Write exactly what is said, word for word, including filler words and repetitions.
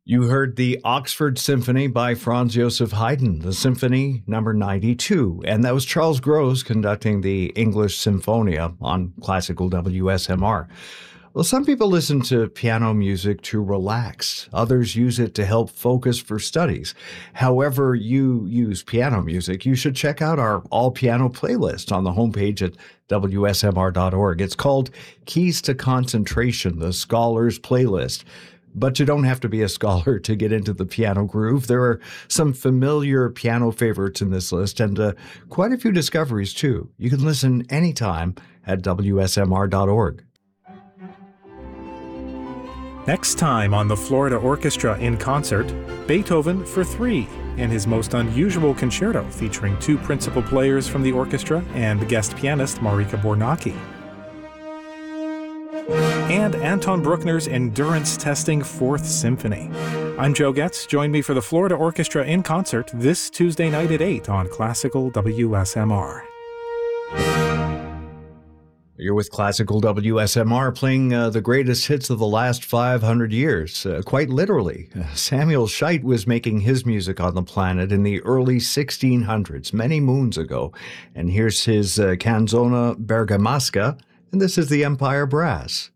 You heard the Oxford Symphony by Franz Joseph Haydn, the Symphony number ninety-two, and that was Charles Gross conducting the English Symphonia on classical W S M R. Well, some people listen to piano music to relax. Others use it to help focus for studies. However you use piano music, you should check out our all-piano playlist on the homepage at W S M R dot org. It's called Keys to Concentration, the Scholars Playlist. But you don't have to be a scholar to get into the piano groove. There are some familiar piano favorites in this list and uh, quite a few discoveries, too. You can listen anytime at W S M R dot org. Next time on the Florida Orchestra in Concert, Beethoven for Three in his most unusual concerto featuring two principal players from the orchestra and guest pianist Marika Bornacki. And Anton Bruckner's endurance-testing Fourth Symphony. I'm Joe Getz. Join me for the Florida Orchestra in Concert this Tuesday night at eight on Classical W S M R. You're with Classical W S M R, playing uh, the greatest hits of the last five hundred years, uh, quite literally. Uh, Samuel Scheidt was making his music on the planet in the early sixteen hundreds, many moons ago. And here's his uh, Canzone Bergamasca, and this is the Empire Brass.